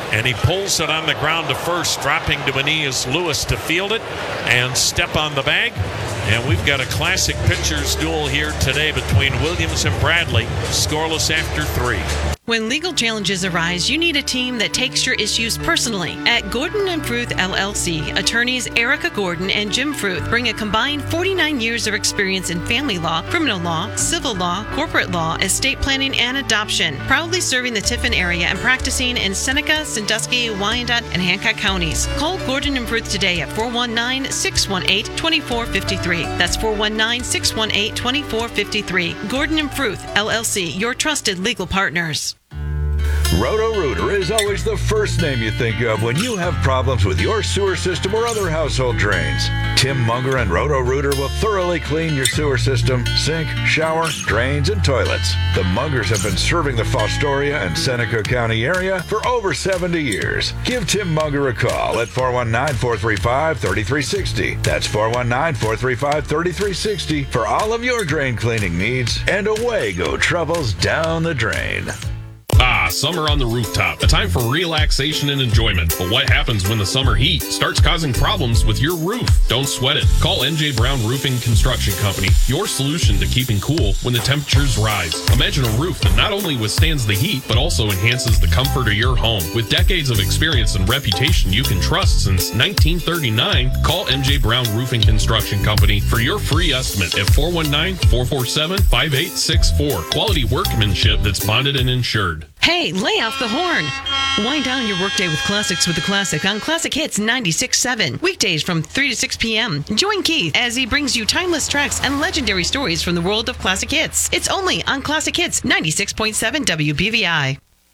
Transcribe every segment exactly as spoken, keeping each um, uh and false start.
and he pulls it on the ground to first. Dropping to a knee is Lewis to field it and step on the bag. And we've got a classic pitchers duel here today between Williams and Bradley. Scoreless after three. When legal challenges arise, you need a team that takes your issues personally. At Gordon and Fruth L L C, attorneys Erica Gordon and Jim Fruth bring a combined forty-nine years of experience in family law, criminal law, civil law, corporate law, estate planning, and adoption. Proudly serving the Tiffin area and practicing in Seneca, Sandusky, Wyandotte, and Hancock counties. Call Gordon and Fruth today at four one nine, six one eight, two four five three. That's four one nine, six one eight, two four five three. Gordon and Fruth L L C, your trusted legal partners. Roto-Rooter is always the first name you think of when you have problems with your sewer system or other household drains. Tim Munger and Roto-Rooter will thoroughly clean your sewer system, sink, shower, drains, and toilets. The Mungers have been serving the Fostoria and Seneca County area for over seventy years. Give Tim Munger a call at four one nine, four three five, three three six zero. That's four one nine, four three five, three three six zero for all of your drain cleaning needs, and away go troubles down the drain. Ah, summer on the rooftop. A time for relaxation and enjoyment. But what happens when the summer heat starts causing problems with your roof? Don't sweat it. Call N J Brown Roofing Construction Company, your solution to keeping cool when the temperatures rise. Imagine a roof that not only withstands the heat, but also enhances the comfort of your home. With decades of experience and reputation you can trust since nineteen thirty-nine, call N J Brown Roofing Construction Company for your free estimate at four one nine, four four seven, five eight six four. Quality workmanship that's bonded and insured. Hey, lay off the horn. Wind down your workday with classics with the Classic on Classic Hits ninety-six point seven. Weekdays from three to six p.m. Join Keith as he brings you timeless tracks and legendary stories from the world of classic hits. It's only on Classic Hits ninety-six point seven W B V I.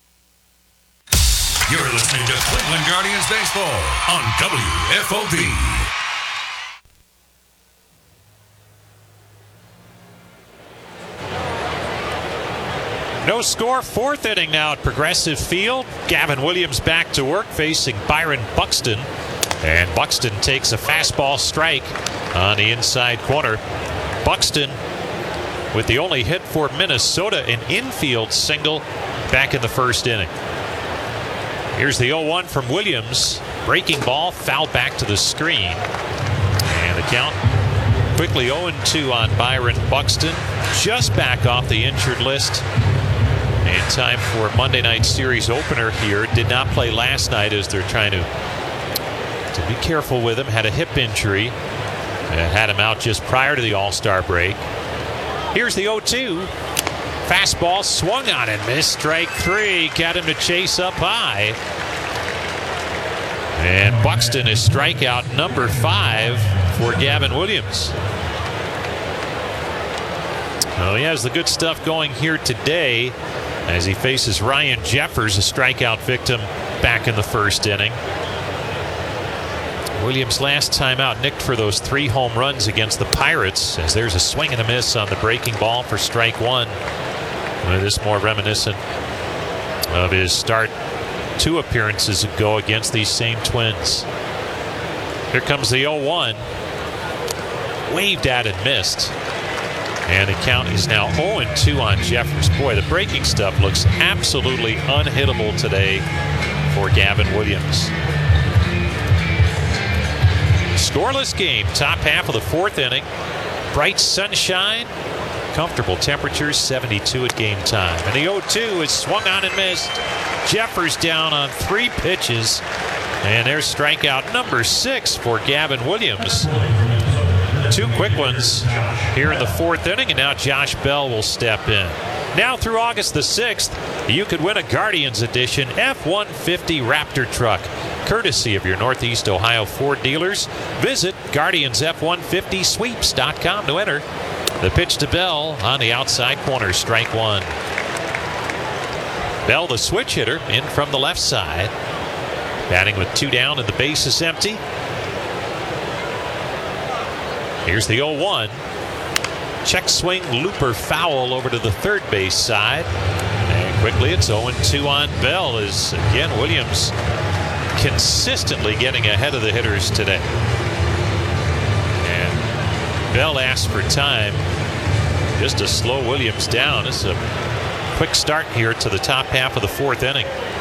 You're listening to Cleveland Guardians Baseball on W F O B. No score, fourth inning now at Progressive Field. Gavin Williams back to work facing Byron Buxton. And Buxton takes a fastball strike on the inside corner. Buxton with the only hit for Minnesota, an infield single back in the first inning. Here's the oh one from Williams. Breaking ball, foul back to the screen. And the count quickly oh two on Byron Buxton. Just back off the injured list. In time for Monday night series opener here. Did not play last night as they're trying to, to be careful with him. Had a hip injury. Uh, had him out just prior to the All-Star break. Here's the oh two. Fastball swung on and missed. Strike three. Got him to chase up high. And Buxton is strikeout number five for Gavin Williams. Well, he has the good stuff going here today as he faces Ryan Jeffers, a strikeout victim back in the first inning. Williams last time out nicked for those three home runs against the Pirates, as there's a swing and a miss on the breaking ball for strike one. Well, this more reminiscent of his start two appearances ago against these same Twins. Here comes the oh one. Waved at and missed. And the count is now oh two on Jeffers. Boy, the breaking stuff looks absolutely unhittable today for Gavin Williams. Scoreless game, top half of the fourth inning. Bright sunshine, comfortable temperatures, seventy-two at game time. And the oh two is swung on and missed. Jeffers down on three pitches. And there's strikeout number six for Gavin Williams. Two quick ones here in the fourth inning, and now Josh Bell will step in. Now through August the sixth, you could win a Guardians Edition F one fifty Raptor truck, courtesy of your Northeast Ohio Ford dealers. Visit Guardians F one fifty sweeps dot com to enter. The pitch to Bell on the outside corner, strike one. Bell, the switch hitter, in from the left side. Batting with two down and the base is empty. Here's the oh one. Check swing, looper foul over to the third base side. And quickly it's oh two on Bell, as again Williams consistently getting ahead of the hitters today. And Bell asked for time just to slow Williams down. This is a quick start here to the top half of the fourth inning.